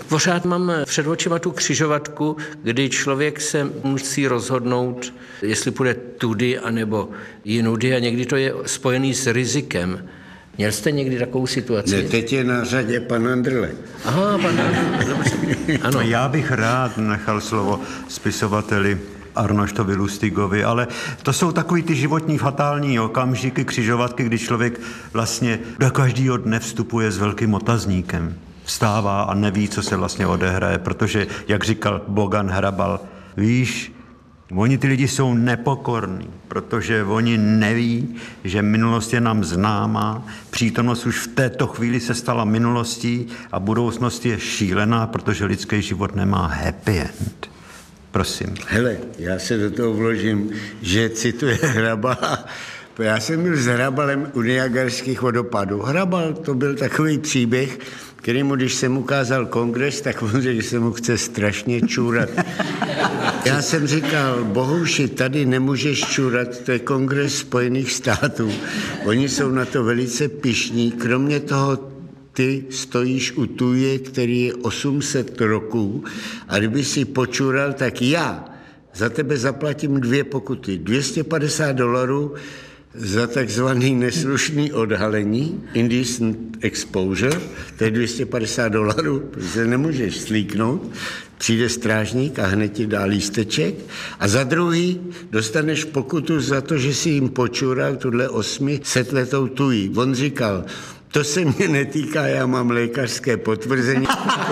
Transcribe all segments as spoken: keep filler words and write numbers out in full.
Pořád mám před očima tu křižovatku, kdy člověk se musí rozhodnout, jestli půjde tudy, anebo jinudy a někdy to je spojený s rizikem. Měl jste někdy takovou situaci? Ne, teď je na řadě pan Andrle. Aha, pan Andrle, dobře. Ano. Já bych rád nechal slovo spisovateli Arnoštovi Lustigovi, ale to jsou takový ty životní fatální okamžiky, křižovatky, kdy člověk vlastně do každého dne vstupuje s velkým otazníkem. Vstává a neví, co se vlastně odehraje, protože, jak říkal Bogan Hrabal, víš, oni ty lidi jsou nepokorní, protože oni neví, že minulost je nám známá, přítomnost už v této chvíli se stala minulostí a budoucnost je šílená, protože lidský život nemá happy end. Prosím. Hele, já se do toho vložím, že cituje Hrabala. Já jsem byl s Hrabalem u Niagarských vodopádů. Hrabal to byl takový příběh, kterýmu, když jsem ukázal kongres, tak on řekl, že se mu chce strašně čůrat. Já jsem říkal, Bohuši, tady nemůžeš čůrat, to je kongres Spojených států. Oni jsou na to velice pyšní. Kromě toho ty stojíš u tuje, který je osm set roků a kdyby si počural, tak já za tebe zaplatím dvě pokuty. dvě stě padesát dolarů za takzvaný neslušný odhalení, indecent exposure, to je dvě stě padesát dolarů, protože nemůžeš slíknout, přijde strážník a hned ti dá lísteček a za druhý dostaneš pokutu za to, že si jim počural tuhle osmi setletou tují. On říkal, to se mě netýká, já mám lékařské potvrzení.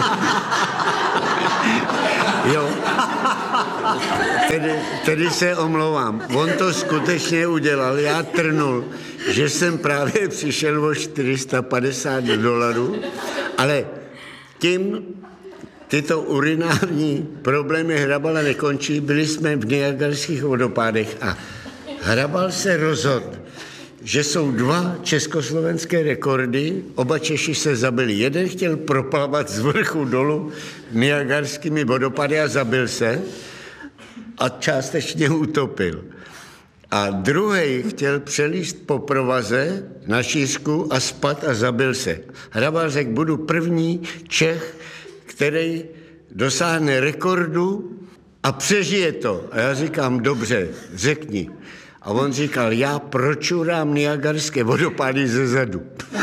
Jo. Tedy, tedy se omlouvám. On to skutečně udělal. Já trnul, že jsem právě přišel o čtyři sta padesát dolarů, ale tím tyto urinární problémy Hrabala nekončí. Byli jsme v Niagarských vodopádech a Hrabal se rozhodl, že jsou dva československé rekordy, oba Češi se zabili. Jeden chtěl proplavat z vrchu dolů Niagarskými vodopady a zabil se a částečně utopil. A druhý chtěl přelíst po provaze na šířku a spat a zabil se. Hrabal řekl, budu první Čech, který dosáhne rekordu a přežije to. A já říkám, dobře, řekni. A on říkal, já pročurám Niagarské vodopády ze zadu.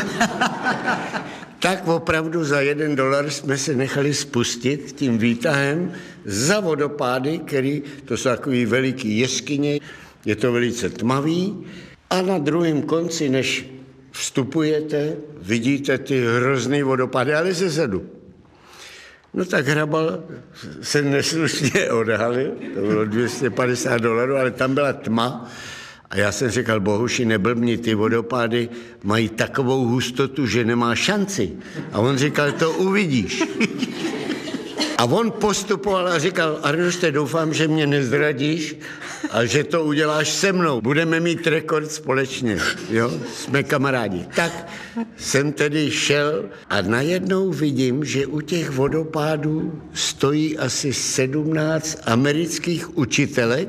Tak opravdu za jeden dolar jsme se nechali spustit tím výtahem za vodopády, který, to jsou takový veliký jeskyně, je to velice tmavý a na druhém konci, než vstupujete, vidíte ty hrozný vodopády, ale ze zadu. No tak Hrabal se neslušně odhalil, to bylo dvě stě padesát dolarů, ale tam byla tma. A já jsem říkal, Bohuši, neblbni, ty vodopády mají takovou hustotu, že nemá šanci. A on říkal, to uvidíš. A on postupoval a říkal, Arnošte, doufám, že mě nezradíš a že to uděláš se mnou. Budeme mít rekord společně, jo? Jsme kamarádi. Tak jsem tedy šel a najednou vidím, že u těch vodopádů stojí asi sedmnáct amerických učitelek,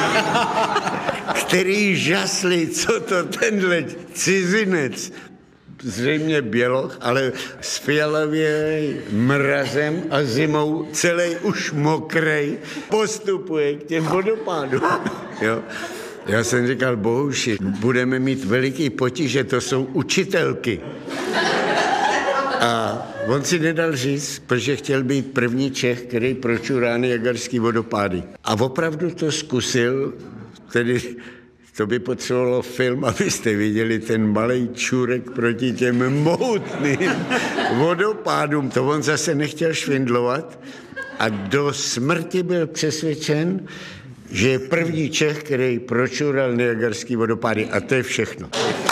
který žasli, co to tenhle cizinec, zřejmě běloch, ale s fialově mrazem a zimou celý už mokrej, postupuje k těm vodopádům. Jo. Já jsem říkal, Bohuši, budeme mít veliký potíže, to jsou učitelky. A on si nedal říct, protože chtěl být první Čech, který pročurá Niagarský vodopády. A opravdu to zkusil, tedy to by potřebovalo film, abyste viděli ten malej čůrek proti těm mohutným vodopádům. To on zase nechtěl švindlovat a do smrti byl přesvědčen, že je první Čech, který pročural Niagarský vodopády. A to je všechno.